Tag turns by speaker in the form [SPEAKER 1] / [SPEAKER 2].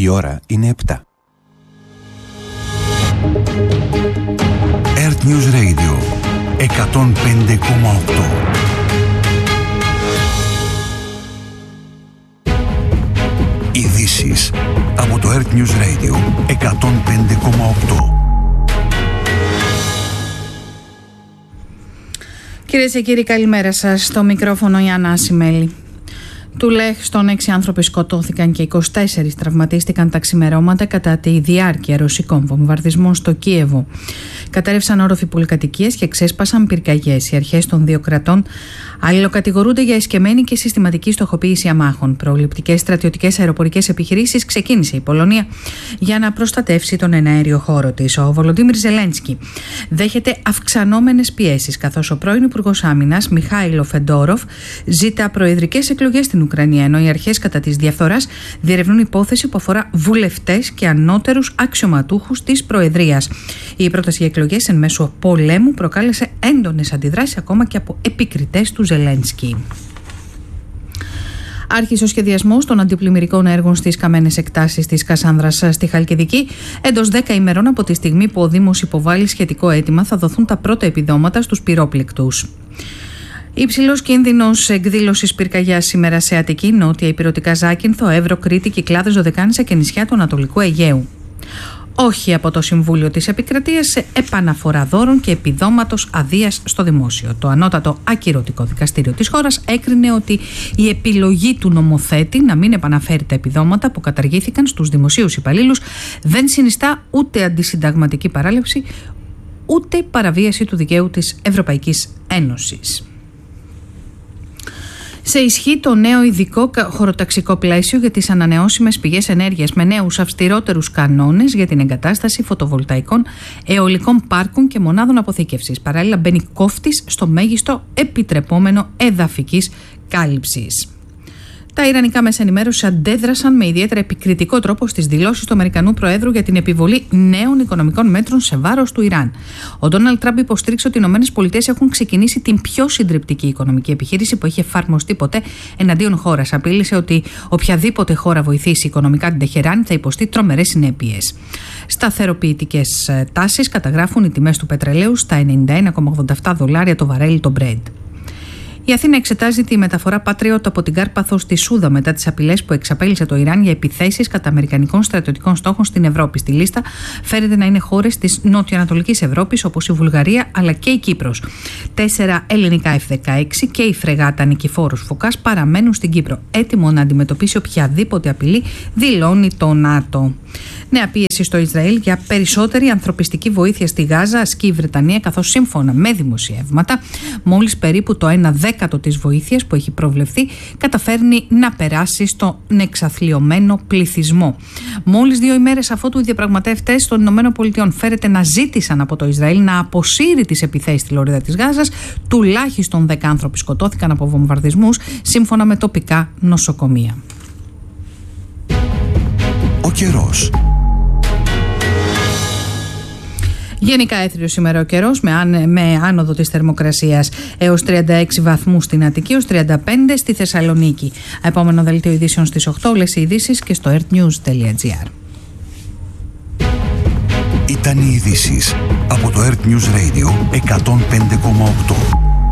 [SPEAKER 1] Η ώρα είναι 7. Earth News Radio 105,8. Ειδήσεις από το Earth News Radio 105,8.
[SPEAKER 2] Κυρίες και κύριοι, καλημέρα σας. Στο μικρόφωνο η Άννα Ασημέλη. Τουλάχιστον 6 άνθρωποι σκοτώθηκαν και 24 τραυματίστηκαν τα ξημερώματα κατά τη διάρκεια ρωσικών βομβαρδισμών στο Κίεβο. Κατέρευσαν όροφοι πολυκατοικίες και ξέσπασαν πυρκαγιές. Οι αρχές των δύο κρατών αλληλοκατηγορούνται για εσκεμμένη και συστηματική στοχοποίηση αμάχων. Προληπτικές στρατιωτικές αεροπορικές επιχειρήσεις ξεκίνησε η Πολωνία για να προστατεύσει τον εναέριο χώρο της. Ο Βολοντίμιρ Ζελένσκι δέχεται αυξανόμενες πιέσεις, καθώς ο πρώην Υπουργός Άμυνας Μιχάηλο Φεντόροφ ζητά προεδρικές εκλογές στην Ουκρανία, ενώ οι αρχές κατά της διαφθοράς διερευνούν υπόθεση που αφορά βουλευτές και ανώτερους αξιωματούχους της Προεδρίας. Η πρόταση για εκλογές εν μέσω πολέμου προκάλεσε έντονες αντιδράσεις ακόμα και από επικριτές του Ζελένσκι. Άρχισε ο σχεδιασμός των αντιπλημμυρικών έργων στις καμένες εκτάσεις της Κασάνδρας στη Χαλκιδική. Εντός 10 ημερών από τη στιγμή που ο Δήμος υποβάλλει σχετικό αίτημα, θα δοθούν τα πρώτα επιδόματα στους πυρόπληκτους. Υψηλός κίνδυνος εκδήλωσης πυρκαγιάς σήμερα σε Αττική, Νότια Ηπειρωτικά, Ζάκυνθο, Εύρο, Κρήτη, Κυκλάδες, Δωδεκάνησα και νησιά του Ανατολικού Αιγαίου. Όχι από το Συμβούλιο της Επικρατείας σε επαναφορά δώρων και επιδόματος αδείας στο δημόσιο. Το ανώτατο ακυρωτικό δικαστήριο της χώρας έκρινε ότι η επιλογή του νομοθέτη να μην επαναφέρει τα επιδόματα που καταργήθηκαν στους δημοσίους υπαλλήλους δεν συνιστά ούτε αντισυνταγματική παράληψη, ούτε παραβίαση του δικαίου της Ευρωπαϊκής Ένωσης. Σε ισχύ το νέο ειδικό χωροταξικό πλαίσιο για τις ανανεώσιμες πηγές ενέργειας, με νέους αυστηρότερους κανόνες για την εγκατάσταση φωτοβολταϊκών, αιωλικών πάρκων και μονάδων αποθήκευσης. Παράλληλα, μπαίνει κόφτης στο μέγιστο επιτρεπόμενο εδαφικής κάλυψης. Τα ιρανικά μέσα ενημέρωσης αντέδρασαν με ιδιαίτερα επικριτικό τρόπο στις δηλώσεις του Αμερικανού Προέδρου για την επιβολή νέων οικονομικών μέτρων σε βάρος του Ιράν. Ο Ντόναλντ Τραμπ υποστήριξε ότι οι ΗΠΑ έχουν ξεκινήσει την πιο συντριπτική οικονομική επιχείρηση που έχει εφαρμοστεί ποτέ εναντίον χώρας. Απείλησε ότι οποιαδήποτε χώρα βοηθήσει οικονομικά την Τεχεράνη θα υποστεί τρομερές συνέπειες. Σταθεροποιητικές τάσεις καταγράφουν οι τιμές του πετρελαίου στα $91,87 το βαρέλι το Brent. Η Αθήνα εξετάζει τη μεταφορά Patriot από την Κάρπαθο στη Σούδα μετά τις απειλές που εξαπέλυσε το Ιράν για επιθέσεις κατά αμερικανικών στρατιωτικών στόχων στην Ευρώπη. Στη λίστα φέρεται να είναι χώρες της νοτιοανατολικής Ευρώπης όπως η Βουλγαρία αλλά και η Κύπρος. 4 ελληνικά F-16 και η φρεγάτα Νικηφόρος Φωκάς παραμένουν στην Κύπρο, έτοιμο να αντιμετωπίσει οποιαδήποτε απειλή, δηλώνει το ΝΑΤΟ. Νέα πίεση στο Ισραήλ για περισσότερη ανθρωπιστική βοήθεια στη Γάζα ασκεί η Βρετανία, καθώς σύμφωνα με δημοσιεύματα, μόλις περίπου το 1/10 της βοήθειας που έχει προβλεφθεί καταφέρνει να περάσει στον εξαθλιωμένο πληθυσμό. Μόλις 2 ημέρες αφότου οι διαπραγματευτές των ΗΠΑ φέρεται να ζήτησαν από το Ισραήλ να αποσύρει τις επιθέσεις στη λωρίδα της Γάζας, τουλάχιστον 10 άνθρωποι σκοτώθηκαν από βομβαρδισμούς, σύμφωνα με τοπικά νοσοκομεία.
[SPEAKER 1] Ο καιρός.
[SPEAKER 2] Γενικά έθριος σήμερα ο καιρός με άνοδο της θερμοκρασίας έως 36 βαθμούς στην Αττική, έως 35 στη Θεσσαλονίκη. Επόμενο δελτίο ειδήσεων στις 8, όλες οι ειδήσεις και στο earthnews.gr.
[SPEAKER 1] Ήταν οι ειδήσεις από το Earth News Radio 105,8.